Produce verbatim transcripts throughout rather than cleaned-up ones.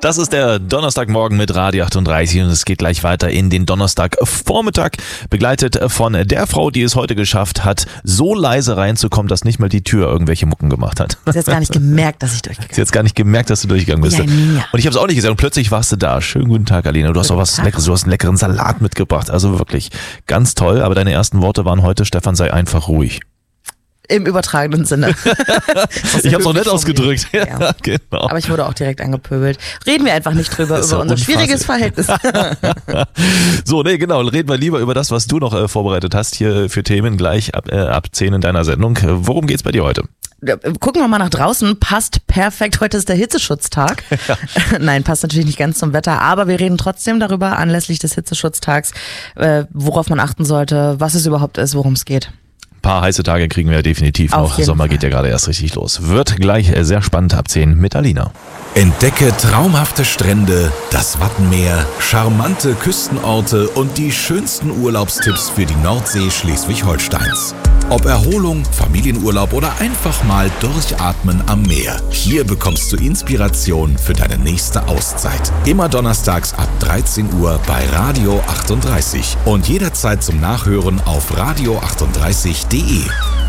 Das ist der Donnerstagmorgen mit Radio achtunddreißig und es geht gleich weiter in den Donnerstagvormittag, begleitet von der Frau, die es heute geschafft hat, so leise reinzukommen, dass nicht mal die Tür irgendwelche Mucken gemacht hat. Sie hat jetzt gar nicht gemerkt, dass ich durchgegangen bin. Sie hat jetzt gar nicht gemerkt, dass du durchgegangen bist. Ja, ja. Und ich habe es auch nicht gesagt und plötzlich warst du da. Schönen guten Tag, Alina. Du hast auch was Leckeres, du hast einen leckeren Salat mitgebracht. Also wirklich ganz toll. Aber deine ersten Worte waren heute, Stefan, sei einfach ruhig. Im übertragenen Sinne. Ich habe es auch nett ausgedrückt. Ja, ja. Genau. Aber ich wurde auch direkt angepöbelt. Reden wir einfach nicht drüber, Das ist über ja unser unfassbar. schwieriges Verhältnis. So, nee, genau. Reden wir lieber über das, was du noch äh, vorbereitet hast hier für Themen gleich ab, äh, ab zehn in deiner Sendung. Worum geht's bei dir heute? Gucken wir mal nach draußen. Passt perfekt. Heute ist der Hitzeschutztag. Ja. Nein, passt natürlich nicht ganz zum Wetter, aber wir reden trotzdem darüber anlässlich des Hitzeschutztags, äh, worauf man achten sollte, was es überhaupt ist, worum es geht. Ein paar heiße Tage kriegen wir definitiv Auf noch. Sommer Fall. geht ja gerade erst richtig los. Wird gleich sehr spannend ab zehn mit Alina. Entdecke traumhafte Strände, das Wattenmeer, charmante Küstenorte und die schönsten Urlaubstipps für die Nordsee Schleswig-Holsteins. Ob Erholung, Familienurlaub oder einfach mal durchatmen am Meer. Hier bekommst du Inspiration für deine nächste Auszeit. Immer donnerstags ab dreizehn Uhr bei Radio achtunddreißig und jederzeit zum Nachhören auf radio achtunddreißig punkt de.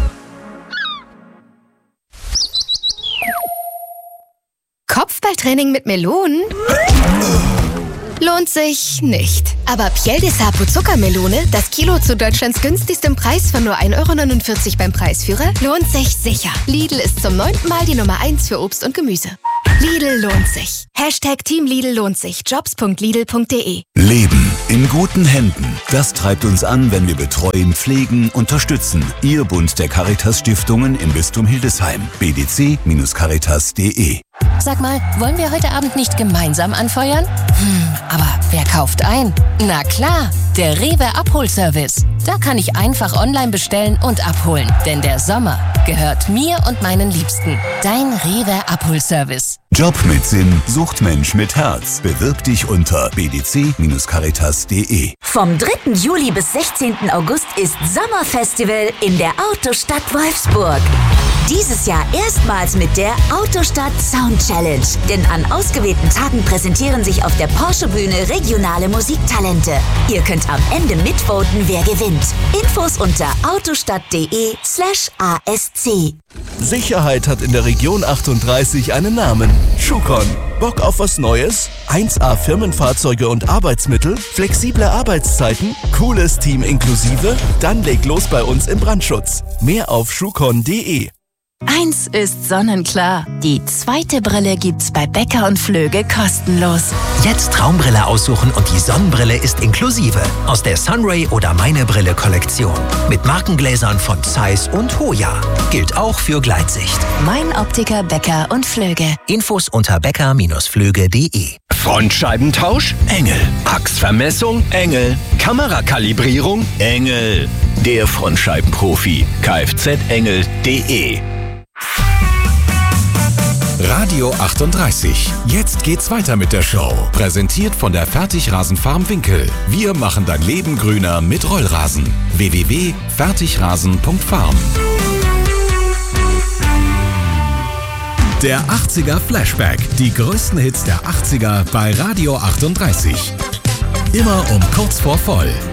Kopfballtraining mit Melonen? Lohnt sich nicht. Aber Piel de Sapo Zuckermelone, das Kilo zu Deutschlands günstigstem Preis von nur ein Euro neunundvierzig beim Preisführer, lohnt sich sicher. Lidl ist zum neunten Mal die Nummer eins für Obst und Gemüse. Lidl lohnt sich. Hashtag Team Lidl lohnt sich. jobs punkt lidl punkt de. Leben in guten Händen. Das treibt uns an, wenn wir betreuen, pflegen, unterstützen. Ihr Bund der Caritas-Stiftungen im Bistum Hildesheim. b d c Bindestrich caritas punkt de. Sag mal, wollen wir heute Abend nicht gemeinsam anfeuern? Hm, aber wer kauft ein? Na klar, der Rewe Abholservice. Da kann ich einfach online bestellen und abholen. Denn der Sommer gehört mir und meinen Liebsten. Dein Rewe Abholservice. Job mit Sinn, sucht Mensch mit Herz. Bewirb dich unter b d c Bindestrich caritas punkt de. Vom dritten Juli bis sechzehnten August ist Sommerfestival in der Autostadt Wolfsburg. Dieses Jahr erstmals mit der Autostadt Sound Challenge. Denn an ausgewählten Tagen präsentieren sich auf der Porsche-Bühne regionale Musiktalente. Ihr könnt am Ende mitvoten, wer gewinnt. Infos unter autostadt.de slash ASC. Sicherheit hat in der Region achtunddreißig einen Namen. Schucon. Bock auf was Neues? eins A Firmenfahrzeuge und Arbeitsmittel? Flexible Arbeitszeiten? Cooles Team inklusive? Dann leg los bei uns im Brandschutz. Mehr auf schucon punkt de. Eins ist sonnenklar. Die zweite Brille gibt's bei Becker und Flöge kostenlos. Jetzt Traumbrille aussuchen und die Sonnenbrille ist inklusive. Aus der Sunray oder Meine Brille Kollektion. Mit Markengläsern von Zeiss und Hoya. Gilt auch für Gleitsicht. Mein Optiker Becker und Flöge. Infos unter becker Bindestrich flöge punkt de. Frontscheibentausch? Engel. Achsvermessung? Engel. Kamerakalibrierung? Engel. Der Frontscheibenprofi. kfz engel punkt de. Radio achtunddreißig. Jetzt geht's weiter mit der Show. Präsentiert von der Fertigrasenfarm Winkel. Wir machen dein Leben grüner mit Rollrasen. w w w punkt fertigrasen punkt farm. Der achtziger Flashback. Die größten Hits der achtziger bei Radio achtunddreißig. Immer um kurz vor voll.